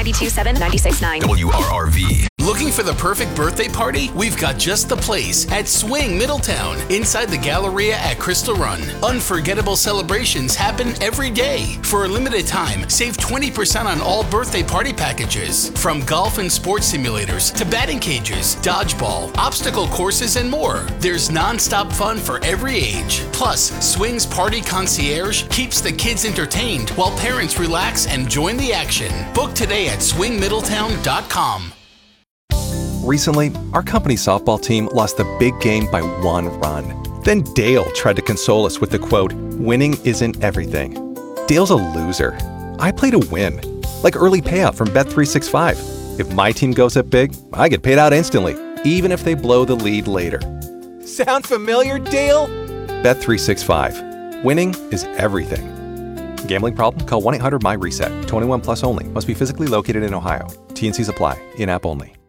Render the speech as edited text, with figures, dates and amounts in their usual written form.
92.7, 96.9. WRRV. Looking for the perfect birthday party? We've got just the place at Swing Middletown, inside the Galleria at Crystal Run. Unforgettable celebrations happen every day. For a limited time, save 20% on all birthday party packages. From golf and sports simulators to batting cages, dodgeball, obstacle courses, and more. There's non-stop fun for every age. Plus, Swing's Party Concierge keeps the kids entertained while parents relax and join the action. Book today at swingmiddletown.com. Recently, our company softball team lost the big game by 1 run. Then Dale tried to console us with the quote, "Winning isn't everything." Dale's a loser. I play to win. Like early payout from Bet365. If my team goes up big, I get paid out instantly, even if they blow the lead later. Sound familiar, Dale? Bet365. Winning is everything. Gambling problem? Call 1-800-MY-RESET. 21 plus only. Must be physically located in Ohio. T&Cs apply. In-app only.